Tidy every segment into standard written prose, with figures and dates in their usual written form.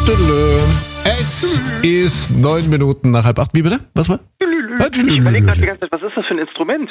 Es ist 9 Minuten nach 7:30. Wie bitte? Was war? Ich überlege gerade die ganze Zeit, was ist das für ein Instrument?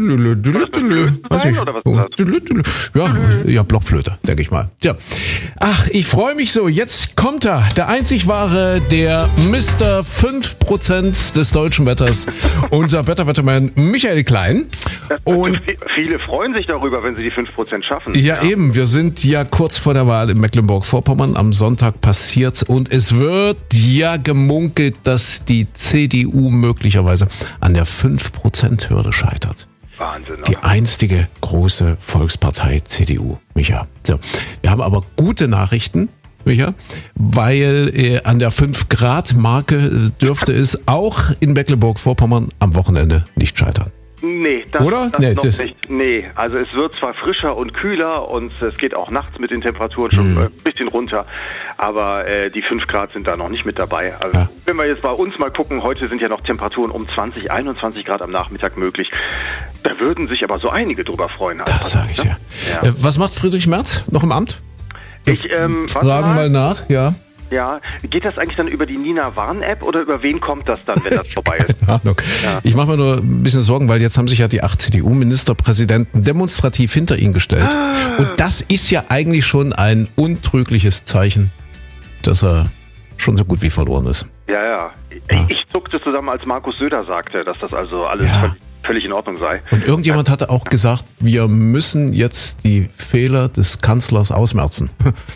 Ja, Blockflöte, denke ich mal. Tja. Ach, ich freue mich so. Jetzt kommt er, der einzig wahre, der Mr. 5% des deutschen Wetters, unser Wetterwettermann Michael Klein. Und viele freuen sich darüber, wenn sie die 5% schaffen. Ja, eben. Wir sind ja kurz vor der Wahl in Mecklenburg-Vorpommern. Am Sonntag passiert's und es wird ja gemunkelt, dass die CDU möglicherweise an der 5%-Hürde scheitert. Wahnsinn. Die einstige große Volkspartei CDU, Micha. So, wir haben aber gute Nachrichten, Micha, weil an der 5-Grad-Marke dürfte es auch in Mecklenburg-Vorpommern am Wochenende nicht scheitern. Nee, das noch nicht. Nee, also es wird zwar frischer und kühler und es geht auch nachts mit den Temperaturen schon ein bisschen runter, aber die 5 Grad sind da noch nicht mit dabei. Also ja. Wenn wir jetzt bei uns mal gucken, heute sind ja noch Temperaturen um 20, 21 Grad am Nachmittag möglich. Da würden sich aber so einige drüber freuen. Das sage ich ja. Was macht Friedrich Merz noch im Amt? Fragen mal nach, ja. Ja, geht das eigentlich dann über die Nina Warn-App oder über wen kommt das dann, wenn das vorbei ist? Keine Ahnung. Ja. Ich mache mir nur ein bisschen Sorgen, weil jetzt haben sich ja die 8 CDU-Ministerpräsidenten demonstrativ hinter ihn gestellt. Und das ist ja eigentlich schon ein untrügliches Zeichen, dass er schon so gut wie verloren ist. Ja. Ich zuckte zusammen, als Markus Söder sagte, dass das also alles völlig in Ordnung sei. Und irgendjemand hatte auch gesagt, wir müssen jetzt die Fehler des Kanzlers ausmerzen.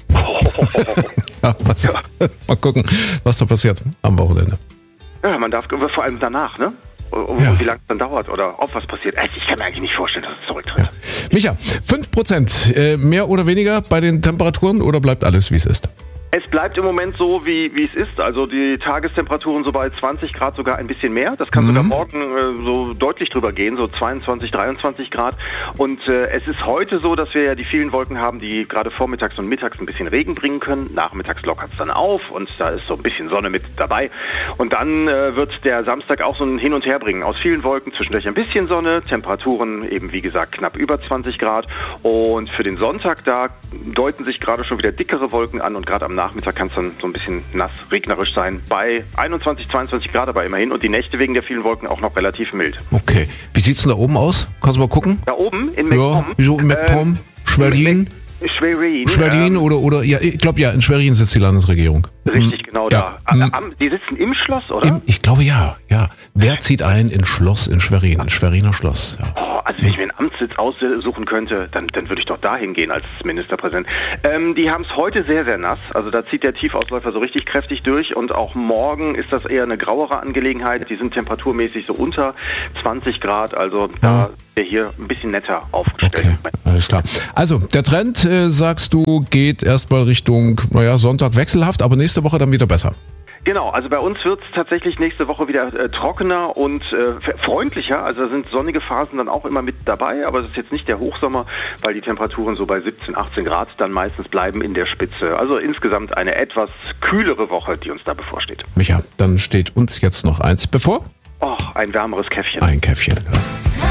Mal gucken, was da passiert am Wochenende. Ja, man darf vor allem danach, ne? Wie lange es dann dauert oder ob was passiert. Ich kann mir eigentlich nicht vorstellen, dass es zurücktritt. Ja. Micha, 5%, mehr oder weniger bei den Temperaturen oder bleibt alles, wie es ist? Es bleibt im Moment so, wie es ist. Also die Tagestemperaturen so bei 20 Grad, sogar ein bisschen mehr. Das kann sogar morgen so deutlich drüber gehen, so 22, 23 Grad. Und es ist heute so, dass wir ja die vielen Wolken haben, die gerade vormittags und mittags ein bisschen Regen bringen können. Nachmittags lockert es dann auf und da ist so ein bisschen Sonne mit dabei. Und dann wird der Samstag auch so ein Hin- und Herbringen aus vielen Wolken, zwischendurch ein bisschen Sonne, Temperaturen eben wie gesagt knapp über 20 Grad. Und für den Sonntag, da deuten sich gerade schon wieder dickere Wolken an und gerade am Nachmittag kann es dann so ein bisschen nass, regnerisch sein. Bei 21, 22 Grad aber immerhin und die Nächte wegen der vielen Wolken auch noch relativ mild. Okay. Wie sieht's denn da oben aus? Kannst du mal gucken? Da oben in MacPom? Ja, wieso in MacPom? Schwerin? Schwerin oder ja, ich glaube ja, in Schwerin sitzt die Landesregierung. Richtig, genau da. Die sitzen im Schloss, oder? Ich glaube ja. Wer zieht ein in Schloss in Schwerin? In Schweriner Schloss, ja. Also wenn ich mir einen Amtssitz aussuchen könnte, dann würde ich doch dahin gehen als Ministerpräsident. Die haben es heute sehr, sehr nass. Also da zieht der Tiefausläufer so richtig kräftig durch und auch morgen ist das eher eine grauere Angelegenheit. Die sind temperaturmäßig so unter 20 Grad, also da ist hier ein bisschen netter aufgestellt. Okay, alles klar. Also der Trend, sagst du, geht erstmal Richtung, Sonntag wechselhaft, aber nächste Woche dann wieder besser. Genau, also bei uns wird es tatsächlich nächste Woche wieder trockener und freundlicher. Also da sind sonnige Phasen dann auch immer mit dabei, aber es ist jetzt nicht der Hochsommer, weil die Temperaturen so bei 17, 18 Grad dann meistens bleiben in der Spitze. Also insgesamt eine etwas kühlere Woche, die uns da bevorsteht. Micha, dann steht uns jetzt noch eins bevor. Ein wärmeres Käffchen. Ein Käffchen.